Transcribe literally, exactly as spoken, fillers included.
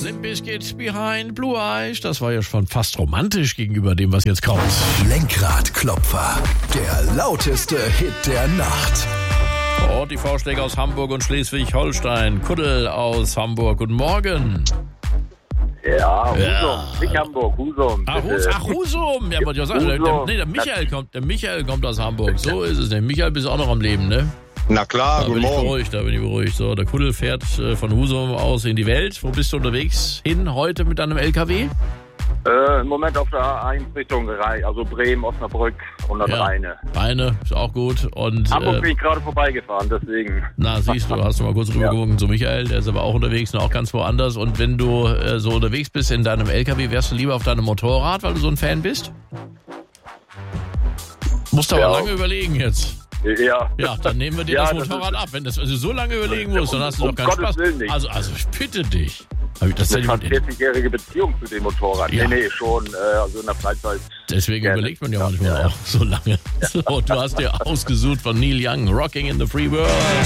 Limp Bizkit Behind Blue Eyes. Das war ja schon fast romantisch gegenüber dem, was jetzt kommt. Lenkradklopfer, der lauteste Hit der Nacht. Oh, die Vorschläge aus Hamburg und Schleswig-Holstein. Kuddel aus Hamburg. Guten Morgen. Ja, Husum. Ja. Nicht Hamburg, Husum. Ach, Hus, ach Husum. Ja, wollte ich auch sagen. Der, der, nee, der Michael kommt, der Michael kommt aus Hamburg. So ist es. Der Michael bist auch noch am Leben, ne? Na klar, Da bin guten ich Morgen. beruhigt, da bin ich beruhigt. So, der Kuddel fährt äh, von Husum aus in die Welt. Wo bist du unterwegs hin heute mit deinem L K W? Äh, Im Moment auf der A eins Richtung Rhein, also Bremen, Osnabrück und dann Ja. Rheine. Rheine, ist auch gut. Und Hamburg äh, bin ich gerade vorbeigefahren, deswegen. na, siehst du, hast du mal kurz rüber Ja. geguckt zu Michael, der ist aber auch unterwegs und auch ganz woanders. Und wenn du äh, so unterwegs bist in deinem L K W, wärst du lieber auf deinem Motorrad, weil du so ein Fan bist? Musst aber Ja. lange überlegen jetzt. Ja. Ja, dann nehmen wir dir Ja, das das Motorrad ist- ab. Wenn das also so lange überlegen musst, dann hast du Um doch keinen Gottes Spaß. Willen nicht. Also, also ich bitte dich. Hab ich das Eine denn fast jemand- vierzig-jährige Beziehung zu dem Motorrad. Ja. Nee, nee, schon, äh, also in der Freizeit. Deswegen Gerne. überlegt man ja Ja, manchmal ja, ja. auch so lange. So, du hast dir ausgesucht von Neil Young, Rocking in the Free World.